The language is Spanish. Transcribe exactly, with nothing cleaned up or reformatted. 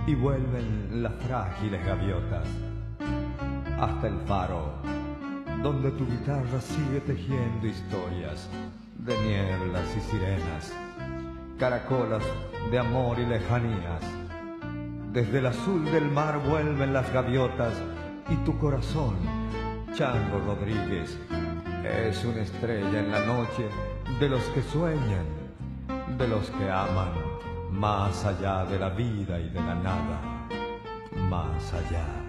y vuelven las frágiles gaviotas hasta el faro, donde tu guitarra sigue tejiendo historias de nieblas y sirenas, caracolas de amor y lejanías. Desde el azul del mar vuelven las gaviotas y tu corazón, Chango Rodríguez, es una estrella en la noche de los que sueñan, de los que aman, más allá de la vida y de la nada, más allá.